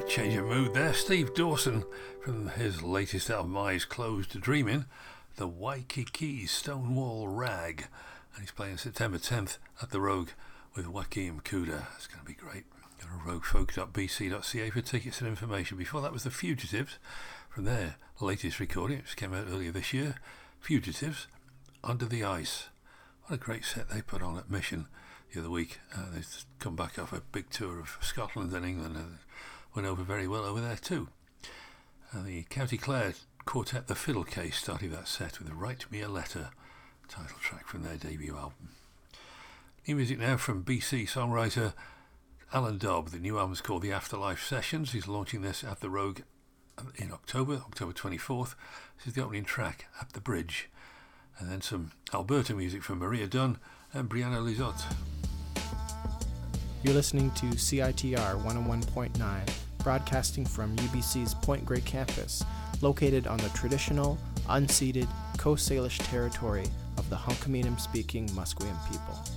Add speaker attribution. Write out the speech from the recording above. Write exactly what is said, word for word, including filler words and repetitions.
Speaker 1: Change of mood there. Steve Dawson from his latest album Eyes Closed Dreaming, the Waikiki Stonewall Rag, and he's playing September tenth at the Rogue with Joaquin Kuda. It's going to be great. Go to rogue folk dot b c dot c a for tickets and information. Before that was the Fugitives from their latest recording, which came out earlier this year. Fugitives, Under the Ice. What a great set they put on at Mission the other week. Uh, they've come back off a big tour of Scotland and England and went over very well over there too. Uh, the County Clare Quartet The Fiddle Case started that set with Write Me a Letter, title track from their debut album. New music now from B C songwriter Alan Dobb. The new album is called The Afterlife Sessions. He's launching this at the Rogue in October, October twenty-fourth. This is the opening track, At the Bridge. And then some Alberta music from Maria Dunn and Brianna Lizotte.
Speaker 2: You're listening to C I T R one oh one point nine, broadcasting from U B C's Point Grey campus, located on the traditional, unceded Coast Salish territory of the Hunkaminam-speaking Musqueam people.